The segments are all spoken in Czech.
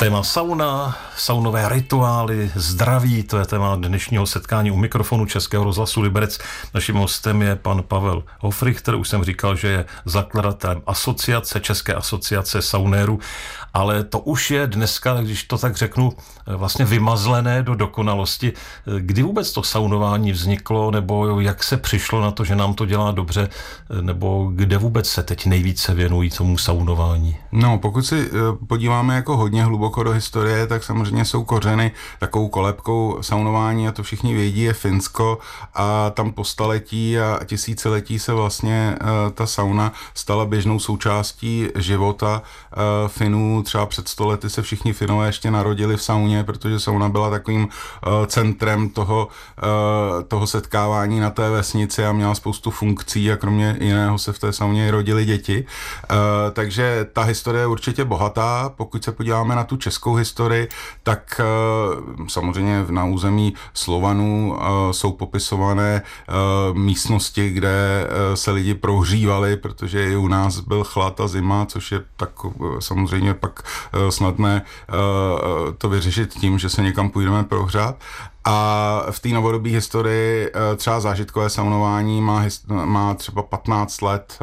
Téma sauna, saunové rituály, zdraví, to je téma dnešního setkání u mikrofonu Českého rozhlasu Liberec. Naším hostem je pan Pavel Hofrichter, už jsem říkal, že je zakladatelem České asociace saunérů, ale to už je dneska, když to tak řeknu, vlastně vymazlené do dokonalosti. Kdy vůbec to saunování vzniklo, nebo jak se přišlo na to, že nám to dělá dobře, nebo kde vůbec se teď nejvíce věnují tomu saunování? No, pokud si podíváme jako hodně hluboko do historie, tak samozřejmě jsou kořeny takovou kolébkou saunování, a to všichni vědí, je Finsko, a tam po staletí a tisíciletí se vlastně ta sauna stala běžnou součástí života Finů. Třeba před 100 lety se všichni Finové ještě narodili v sauně, protože sauna byla takovým centrem toho setkávání na té vesnici a měla spoustu funkcí a kromě jiného se v té sauně rodily děti. Takže ta historie je určitě bohatá. Pokud se podíváme na tu českou historii, tak samozřejmě na území Slovanů jsou popisované místnosti, kde se lidi prohřívali, protože i u nás byl chlad a zima, což je tak samozřejmě pak snadné to vyřešit tím, že se někam půjdeme prohřát. A v té novodobé historii třeba zážitkové saunování má třeba 15 let,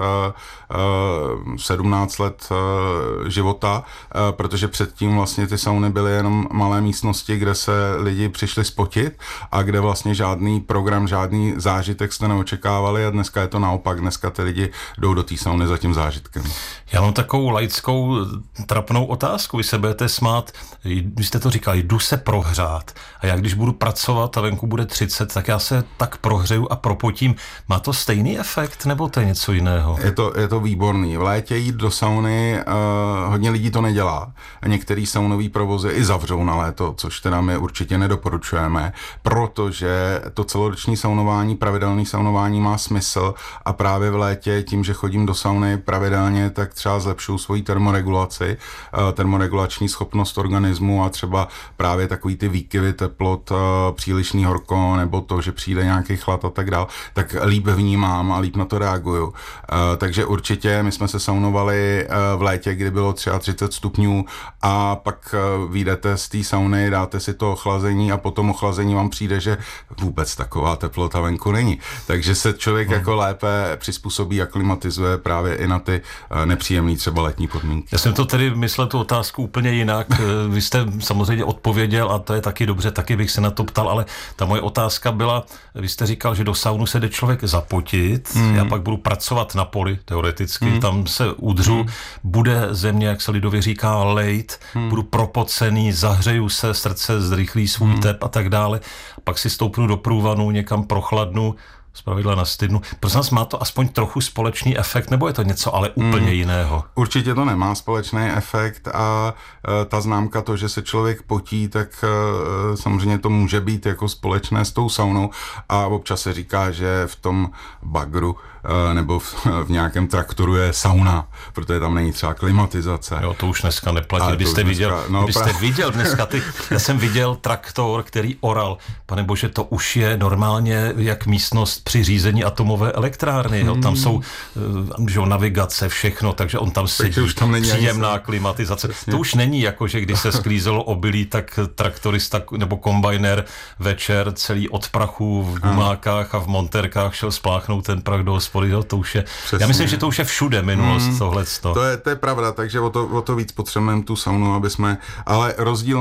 17 let života, protože předtím vlastně ty sauny byly jenom malé místnosti, kde se lidi přišli spotit a kde vlastně žádný program, žádný zážitek jste neočekávali, a dneska je to naopak, dneska ty lidi jdou do té sauny za tím zážitkem. Já mám takovou laickou trapnou otázku, vy se budete smát, vy jste to říkali, jdu se prohřát, a já když budu pracovat a venku bude 30, tak já se tak prohřeju a propotím. Má to stejný efekt, nebo to je něco jiného? Je to výborný. V létě jít do sauny, hodně lidí to nedělá. Některý saunový provozy i zavřou na léto, což teda my určitě nedoporučujeme, protože to celoroční saunování, pravidelné saunování má smysl, a právě v létě tím, že chodím do sauny pravidelně, tak třeba zlepšuju svoji termoregulaci, termoregulační schopnost organismu, a třeba právě takový ty výkyvy teplot, přílišný horko, nebo to, že přijde nějaký chlad a tak dál, tak líp vnímám a líp na to reaguju. Takže určitě my jsme se saunovali v létě, kdy bylo 33 stupňů, a pak vyjdete z té sauny, dáte si to ochlazení a potom ochlazení vám přijde, že vůbec taková teplota venku není. Takže se člověk jako lépe přizpůsobí a klimatizuje právě i na ty nepříjemné třeba letní podmínky. Já jsem to tedy myslel tu otázku úplně jinak. Vy jste samozřejmě odpověděl, a to je taky dobře, taky bych se na to ptal, ale ta moje otázka byla, vy jste říkal, že do saunu se jde člověk zapotit, já pak budu pracovat na poli, teoreticky, tam se udřu, bude země, jak se lidově říká, lejt, budu propocený, zahřeju se, srdce zrychlí svůj tep a tak dále, pak si stoupnu do průvanu, někam prochladnu, zpravidla na stydnu. Prosím vás, má to aspoň trochu společný efekt, nebo je to něco ale úplně jiného? Určitě to nemá společný efekt, a ta známka, to, že se člověk potí, tak samozřejmě to může být jako společné s tou saunou, a občas se říká, že v tom bagru nebo v nějakém traktoru je sauna, protože tam není třeba klimatizace. Jo, to už dneska neplatí. Kdybyste viděl dneska já jsem viděl traktor, který oral. Pane bože, to už je normálně jak místnost při řízení atomové elektrárny. Jo, tam jsou navigace, všechno, takže on tam sedí. Už tam není příjemná klimatizace. Přesně. To už není jako, že když se sklízelo obilí, tak traktorista nebo kombajner večer celý od prachu v gumákách a v monterkách šel spláchnout ten prach do hospody. To už je, já myslím, že to už je všude minulost tohleto. To je pravda, takže o to víc potřebujeme tu saunu, aby jsme, ale rozdíl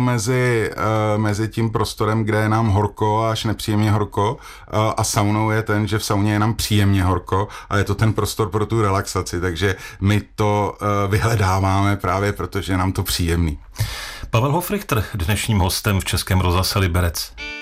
mezi tím prostorem, kde je nám horko až nepříjemně horko, a saunou je ten, že v sauně je nám příjemně horko a je to ten prostor pro tu relaxaci, takže my to vyhledáváme právě, protože je nám to příjemný. Pavel Hofrichter, dnešním hostem v Českém rozhlase Liberec.